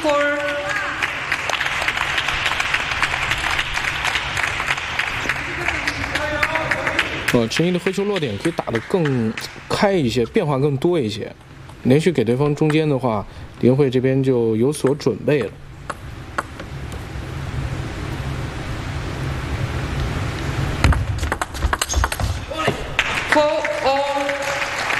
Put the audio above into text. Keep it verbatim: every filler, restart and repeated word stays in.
콜. 呃，陈毅的挥球落点可以打得更开一些，变化更多一些。连续给对方中间的话，林慧这边就有所准备了。